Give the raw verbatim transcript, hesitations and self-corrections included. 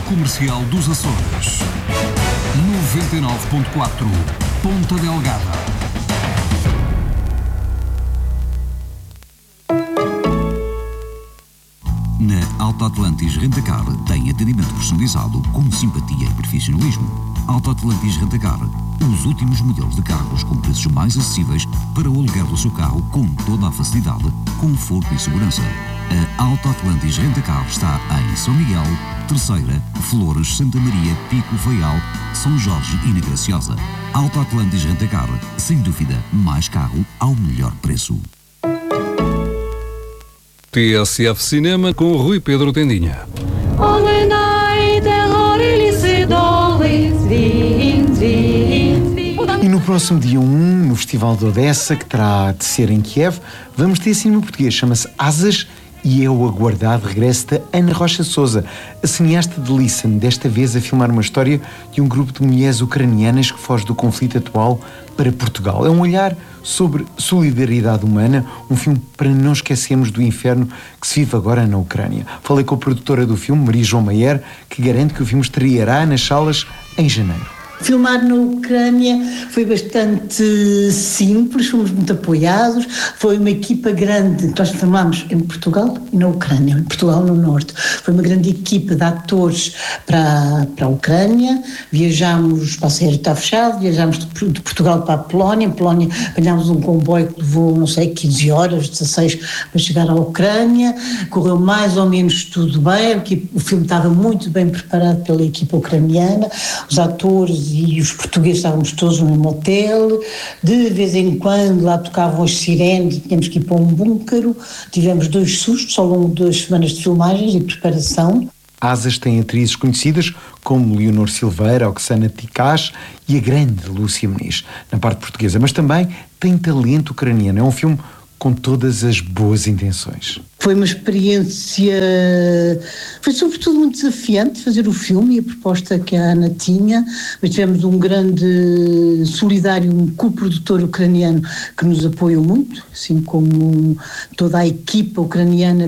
Comercial dos Açores. noventa e nove ponto quatro Ponta Delgada. Na Alta Atlantis Rentacar tem atendimento personalizado com simpatia e profissionalismo. Alta Atlantis Rentacar, os últimos modelos de carros com preços mais acessíveis para o aluguer do seu carro com toda a facilidade, conforto e segurança. A Alta Atlantis Rentacar está em São Miguel, Terceira, Flores, Santa Maria, Pico, Faial, São Jorge e na Graciosa. Alta Atlantis Rentacar, sem dúvida, mais carro ao melhor preço. T S F Cinema com Rui Pedro Tendinha. E no próximo dia um, no Festival de Odessa, que terá de ser em Kiev, vamos ter cinema português, chama-se Asas, e é o aguardado regresso da Ana Rocha Souza, a cineasta de Listen, desta vez a filmar uma história de um grupo de mulheres ucranianas que foge do conflito atual para Portugal. É um olhar sobre solidariedade humana, um filme para não esquecermos do inferno que se vive agora na Ucrânia. Falei com a produtora do filme, Maria João Maier, que garante que o filme estreará nas salas em janeiro. Filmar na Ucrânia foi bastante simples, fomos muito apoiados, foi uma equipa grande, nós filmámos em Portugal e na Ucrânia, em Portugal no Norte, foi uma grande equipa de atores para, para a Ucrânia, viajámos, o espaço aéreo está fechado, viajámos de, de Portugal para a Polónia, em Polónia apanhámos um comboio que levou, não sei, quinze horas, dezasseis para chegar à Ucrânia, correu mais ou menos tudo bem, o filme estava muito bem preparado pela equipa ucraniana, os atores e os portugueses estávamos todos no mesmo hotel, de vez em quando lá tocavam as sirenes e tínhamos que ir para um búnquero, tivemos dois sustos ao longo de duas semanas de filmagens e preparação. Asas tem atrizes conhecidas como Leonor Silveira, Oksana Tikаш e a grande Lúcia Muniz, na parte portuguesa, mas também tem talento ucraniano. É um filme com todas as boas intenções. Foi uma experiência, foi sobretudo muito desafiante fazer o filme e a proposta que a Ana tinha, mas tivemos um grande solidário, um co-produtor ucraniano que nos apoiou muito, assim como toda a equipa ucraniana